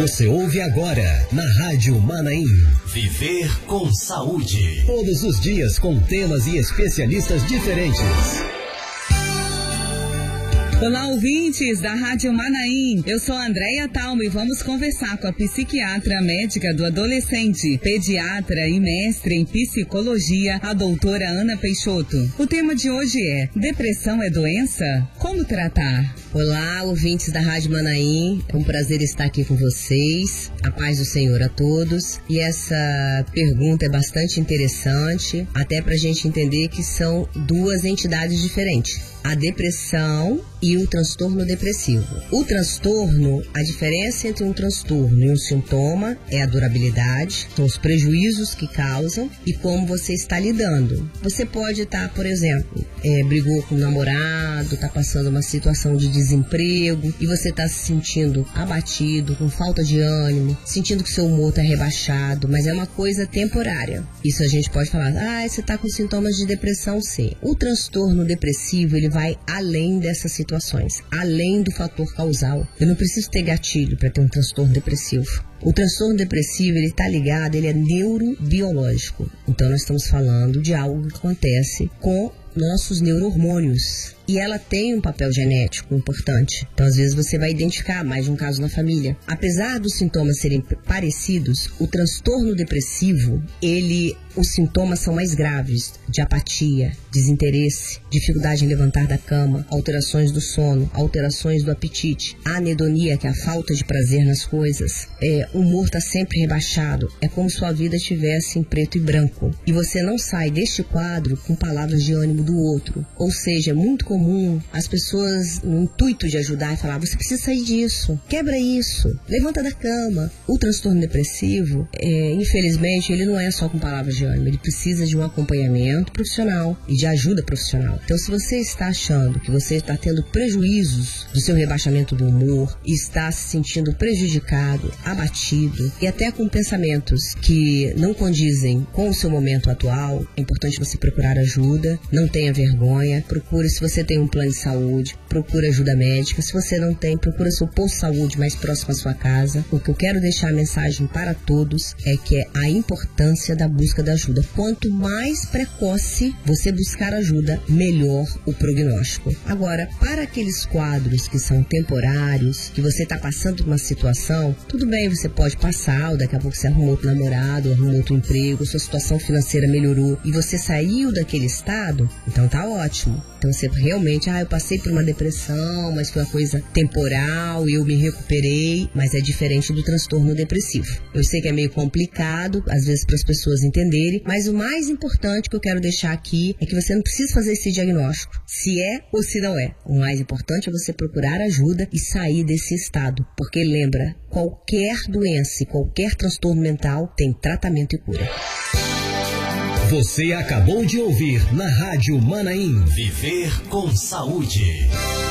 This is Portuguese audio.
Você ouve agora na Rádio Manaim. Viver com saúde. Todos os dias com temas e especialistas diferentes. Olá, ouvintes da Rádio Manaim. Eu sou a Andréia Talma e vamos conversar com a psiquiatra médica do adolescente, pediatra e mestre em psicologia, a doutora Ana Peixoto. O tema de hoje é: depressão é doença? Como tratar? Olá, ouvintes da Rádio Manaim. É um prazer estar aqui com vocês. A paz do Senhor a todos. E essa pergunta é bastante interessante, até pra gente entender que são duas entidades diferentes: a depressão e o transtorno depressivo. O transtorno, a diferença entre um transtorno e um sintoma é a durabilidade, são os prejuízos que causam e como você está lidando. Você pode estar, por exemplo, brigou com o namorado, está passando uma situação de desemprego e você está se sentindo abatido, com falta de ânimo, sentindo que seu humor está rebaixado, mas é uma coisa temporária. Isso a gente pode falar: você está com sintomas de depressão, sim. O transtorno depressivo, ele vai além dessas situações, além do fator causal. Eu não preciso ter gatilho para ter um transtorno depressivo. O transtorno depressivo, ele está ligado, ele é neurobiológico. Então nós estamos falando de algo que acontece com nossos neurohormônios. E ela tem um papel genético importante. Então, às vezes, você vai identificar mais de um caso na família. Apesar dos sintomas serem parecidos, o transtorno depressivo, os sintomas são mais graves: de apatia, desinteresse, dificuldade em levantar da cama, alterações do sono, alterações do apetite, anedonia, que é a falta de prazer nas coisas, o humor está sempre rebaixado, é como se sua vida estivesse em preto e branco. E você não sai deste quadro com palavras de ânimo do outro. Ou seja, é muito comum as pessoas, no intuito de ajudar, e falar: você precisa sair disso, quebra isso, levanta da cama. O transtorno depressivo, infelizmente, ele não é só com palavras de ânimo, ele precisa de um acompanhamento profissional e de ajuda profissional. Então, se você está achando que você está tendo prejuízos do seu rebaixamento do humor, está se sentindo prejudicado, abatido e até com pensamentos que não condizem com o seu momento atual, é importante você procurar ajuda. Não tenha vergonha, procure. Se você tem um plano de saúde, procura ajuda médica. Se você não tem, procura seu posto de saúde mais próximo à sua casa. O que eu quero deixar a mensagem para todos é que é a importância da busca da ajuda. Quanto mais precoce você buscar ajuda, melhor o prognóstico. Agora, para aqueles quadros que são temporários, que você está passando por uma situação, tudo bem, você pode passar, ou daqui a pouco você arrumou outro namorado, arrumou outro emprego, sua situação financeira melhorou e você saiu daquele estado, então tá ótimo. Então você realmente, eu passei por uma depressão, mas foi uma coisa temporal e eu me recuperei, mas é diferente do transtorno depressivo. Eu sei que é meio complicado, às vezes, para as pessoas entenderem, mas o mais importante que eu quero deixar aqui é que você não precisa fazer esse diagnóstico, se é ou se não é. O mais importante é você procurar ajuda e sair desse estado, porque lembra, qualquer doença e qualquer transtorno mental tem tratamento e cura. Você acabou de ouvir na Rádio Manaim. Viver com saúde.